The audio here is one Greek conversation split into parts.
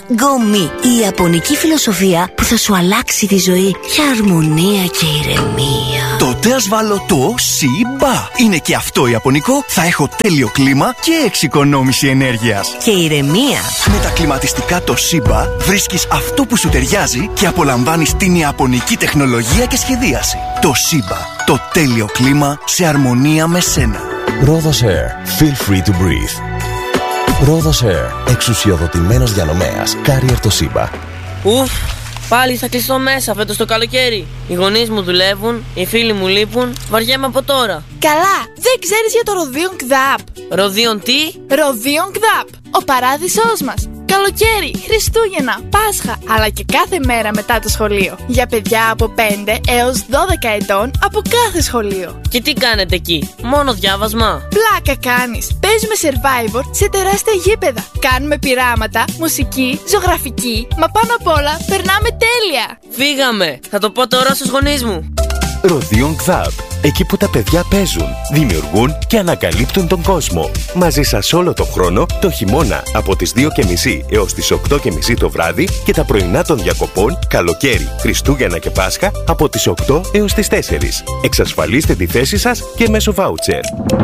Γκομί. Η ιαπωνική φιλοσοφία που θα σου αλλάξει τη ζωή για αρμονία και ηρεμία. Τότε ας βάλω το Σιμπα. Είναι και αυτό ιαπωνικό. Θα έχω τέλειο κλίμα και εξοικονόμηση ενέργειας. Και ηρεμία. Με τα κλιματιστικά το Σιμπα βρίσκεις αυτό που σου ταιριάζει και απολαμβάνεις την ιαπωνική τεχνολογία και σχεδίαση. Το Σιμπα. Το τέλειο κλίμα σε αρμονία με σένα. Rhodos Air. Feel free to breathe. Rhodos Air. Εξουσιοδοτημένος διανομέας. Carrier το Σιμπα. Ουφ, πάλι θα κλειστώ μέσα φέτος το καλοκαίρι. Οι γονείς μου δουλεύουν, οι φίλοι μου λείπουν. Βαριέμαι από τώρα. Καλά, δεν ξέρεις για το Ροδίον ΚΔΑΠ. Ροδίον τι? Ροδίον ΚΔΑΠ. Ο παράδεισός μας. Καλοκαίρι, Χριστούγεννα, Πάσχα, αλλά και κάθε μέρα μετά το σχολείο. Για παιδιά από 5 έως 12 ετών από κάθε σχολείο. Και τι κάνετε εκεί, μόνο διάβασμα? Πλάκα κάνεις. Παίζουμε Survivor σε τεράστια γήπεδα. Κάνουμε πειράματα, μουσική, ζωγραφική, μα πάνω απ' όλα περνάμε τέλεια. Φύγαμε, θα το πω τώρα στους γονείς μου. Ροδίον ΚΔΑΠ. Εκεί που τα παιδιά παίζουν, δημιουργούν και ανακαλύπτουν τον κόσμο. Μαζί σας όλο το χρόνο, το χειμώνα από τις 2:30 έως τις 8:30 το βράδυ και τα πρωινά των διακοπών, καλοκαίρι, Χριστούγεννα και Πάσχα από τις 8 έως τις 4. Εξασφαλίστε τη θέση σας και μέσω βάουτσερ.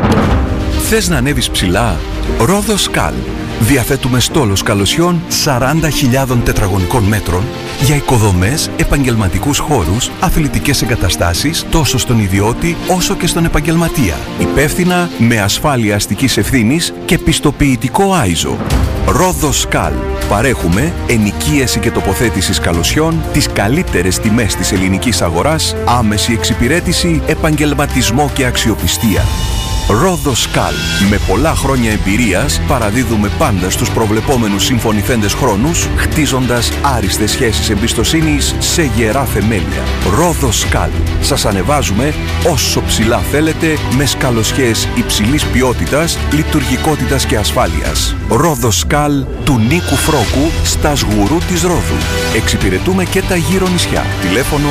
Θες να ανέβεις ψηλά? Rhodos Skal. Διαθέτουμε στόλος καλωσιών 40.000 τετραγωνικών μέτρων για οικοδομές, επαγγελματικούς χώρους, αθλητικές εγκαταστάσεις τόσο στον ιδιώτη όσο και στον επαγγελματία. Υπεύθυνα, με ασφάλεια αστικής ευθύνης και πιστοποιητικό ISO. Rhodos Skal. Παρέχουμε ενοικίαση και τοποθέτηση καλωσιών, τις καλύτερες τιμές της ελληνικής αγοράς, άμεση εξυπηρέτηση, επαγγελματισμό και αξιοπιστία. Rhodos Skal. Με πολλά χρόνια εμπειρίας παραδίδουμε πάντα στους προβλεπόμενους συμφωνηθέντες χρόνους, χτίζοντας άριστες σχέσεις εμπιστοσύνης σε γερά θεμέλια. Rhodos Skal. Σας ανεβάζουμε όσο ψηλά θέλετε με σκαλοσιές υψηλής ποιότητας, λειτουργικότητας και ασφάλειας. Rhodos Skal του Νίκου Φρόκου στα Σγουρού της Ρόδου. Εξυπηρετούμε και τα γύρω νησιά. Τηλέφωνο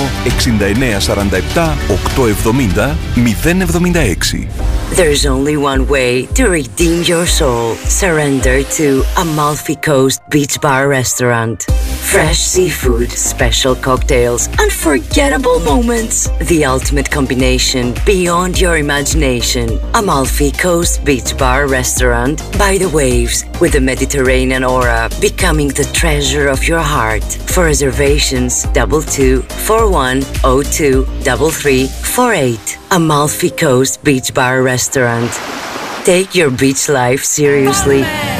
6947 870 076. There's only one way to redeem your soul. Surrender to Amalfi Coast Beach Bar Restaurant. Fresh seafood, special cocktails, unforgettable moments. The ultimate combination beyond your imagination. Amalfi Coast Beach Bar Restaurant by the waves with the Mediterranean aura becoming the treasure of your heart. For reservations 22 41 02 3348. Amalfi Coast Beach Bar Restaurant. Take your beach life seriously.